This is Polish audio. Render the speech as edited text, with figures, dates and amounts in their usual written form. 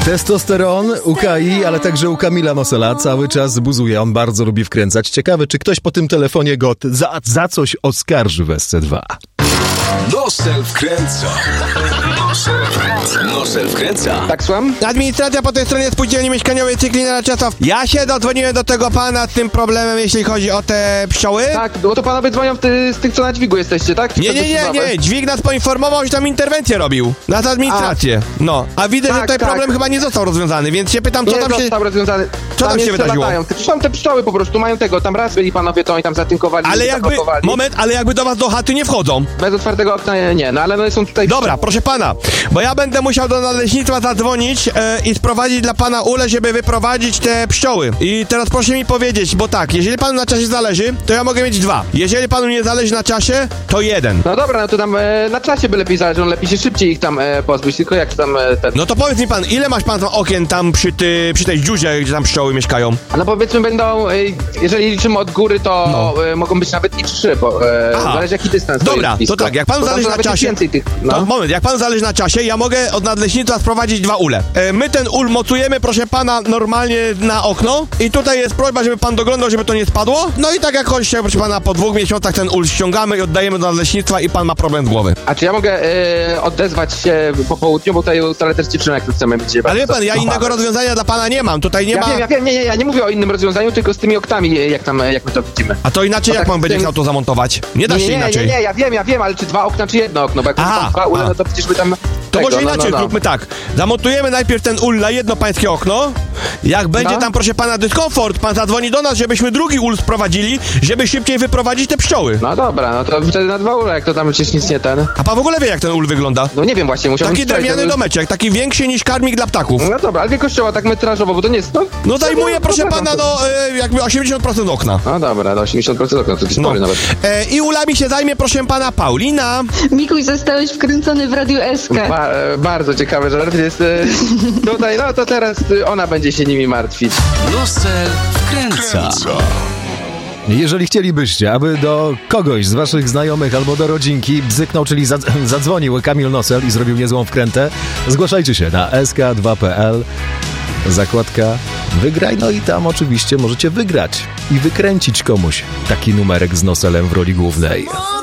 Testosteron u Kai, ale także u Kamila Nosela cały czas buzuje. On bardzo lubi wkręcać. Ciekawe, czy ktoś po tym telefonie go za coś oskarży w SC2. Nosel wkręca. Nosel wkręca. Tak, słucham? Administracja po tej stronie spółdzielni mieszkaniowej Cykli na Czesław. Ja się dodzwoniłem do tego pana z tym problemem, jeśli chodzi o te pszczoły. Tak, bo to panowie dzwonią z tych, co na dźwigu jesteście, tak? Nie. Dźwig nas poinformował, że tam interwencję robił. Nad administrację. No, a widzę, że tutaj problem chyba nie został rozwiązany, więc się pytam, co nie tam się... został rozwiązany. Co tam się wydarzyło? Są te pszczoły po prostu, mają tego, tam raz byli panowie, to oni tam zatynkowali. Ale jakby do was do chaty nie wchodzą. Bez otwartego okna nie, no ale one są tutaj... Dobra, proszę pana, bo ja będę musiał do nadleśnictwa zadzwonić i sprowadzić dla pana ulę, żeby wyprowadzić te pszczoły. I teraz proszę mi powiedzieć, bo tak, jeżeli panu na czasie zależy, to ja mogę mieć 2. Jeżeli panu nie zależy na czasie, to 1. No dobra, no to tam na czasie by lepiej zależy, lepiej się szybciej ich tam pozbyć, tylko jak tam ten... No to powiedz mi pan, ile masz pan okien tam przy tej dziurze, gdzie tam pszczoły mieszkają? A no powiedzmy będą, jeżeli liczymy od góry, to mogą być nawet i 3, bo zależy jaki dystans. Dobra, to tak, jak panu zależy na czasie... To moment, jak panu zależy na czasie, ja mogę od nadleśnictwa sprowadzić 2 ule. My ten ul mocujemy, proszę pana, normalnie na okno i tutaj jest prośba, żeby pan doglądał, żeby to nie spadło. No i tak jakoś się, proszę pana, po 2 miesiącach ten ul ściągamy i oddajemy do nadleśnictwa i pan ma problem z głowy. A czy ja mogę odezwać się po południu, bo tutaj ustalę też dziewczynę, jak chcemy być. Ale wie pan, ja innego rozwiązania dla pana nie mam, tutaj nie ma... Ja wiem, ja nie mówię o innym rozwiązaniu, tylko z tymi oknami, jak my to widzimy. A to inaczej, jak pan będzie chciał to zamontować? Nie da się inaczej. Nie, ja wiem, ale czy 2 okna, czy 1 okno, bo jak tam 2 ule, no to przecież my tam... To może inaczej zróbmy tak. Zamontujemy najpierw ten ul na jedno pańskie okno. Jak będzie tam, proszę pana, dyskomfort, pan zadzwoni do nas, żebyśmy drugi ul sprowadzili, żeby szybciej wyprowadzić te pszczoły. No dobra, no to wtedy na 2 ule, jak to tam przecież nic nie ten. A pan w ogóle wie, jak ten ul wygląda? No nie wiem właśnie, musiałbym... Taki drewniany domeczek, taki większy niż karmik dla ptaków. No dobra, ale wielkościowo, tak metrażowo, bo to nie jest to? No zajmuje, proszę pana, jakby 80% okna. No dobra, 80% okna, to jest spory nawet. I ulami się zajmie, proszę pana, Paulina. Mikuś, zostałeś wkręcony w Radiu SK. Bardzo ciekawy żart jest tutaj, no to teraz ona będzie się nimi martwić. Nosel wkręca. Jeżeli chcielibyście, aby do kogoś z waszych znajomych albo do rodzinki bzyknął, czyli zadzwonił Kamil Nosel i zrobił niezłą wkrętę, zgłaszajcie się na sk2.pl, zakładka wygraj, no i tam oczywiście możecie wygrać i wykręcić komuś taki numerek z Noselem w roli głównej.